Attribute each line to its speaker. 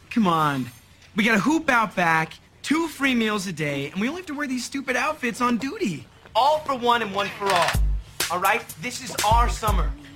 Speaker 1: Come on. We got a hoop out back, 2 free meals a day, and we only have to wear these stupid outfits on duty. All for one and one for all. All right? This is our summer.